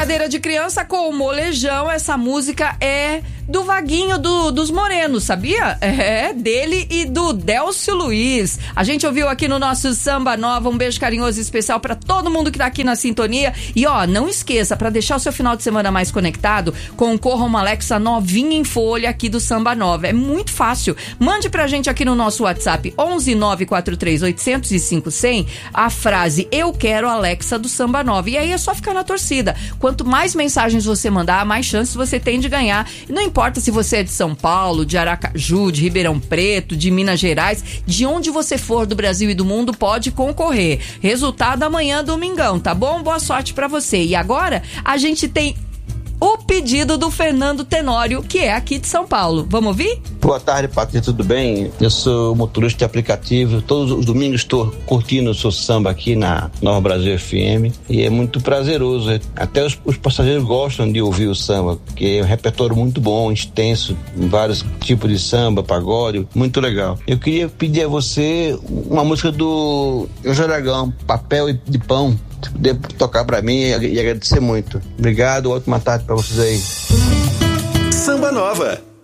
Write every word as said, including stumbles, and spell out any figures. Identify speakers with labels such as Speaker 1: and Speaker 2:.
Speaker 1: Brincadeira de criança com o molejão. Essa música é do Vaguinho do, dos Morenos, sabia? É, dele e do Delcio Luiz. A gente ouviu aqui no nosso Samba Nova. Um beijo carinhoso e especial pra todo mundo que tá aqui na sintonia. E ó, não esqueça, pra deixar o seu final de semana mais conectado, concorra uma Alexa novinha em folha aqui do Samba Nova. É muito fácil. Mande pra gente aqui no nosso WhatsApp onze nove quatro três oito zero zero cinco zero zero a frase "Eu quero Alexa" do Samba Nova. E aí é só ficar na torcida. Quanto mais mensagens você mandar, mais chances você tem de ganhar. E não importa se você é de São Paulo, de Aracaju, de Ribeirão Preto, de Minas Gerais, de onde você for do Brasil e do mundo, pode concorrer. Resultado amanhã, domingão, tá bom? Boa sorte pra você. E agora a gente tem o pedido do Fernando Tenório, que é aqui de São Paulo. Vamos ouvir?
Speaker 2: Boa tarde, Patrícia, tudo bem? Eu sou motorista de aplicativo. Todos os domingos estou curtindo o seu samba aqui na Nova Brasil F M e é muito prazeroso. Até os, os passageiros gostam de ouvir o samba, porque é um repertório muito bom, extenso, vários tipos de samba, pagode, muito legal. Eu queria pedir a você uma música do Jorge Aragão, Papel de Pão. Se puder tocar pra mim, e agradecer muito. Obrigado, ótima tarde pra vocês aí.
Speaker 3: Samba Nova.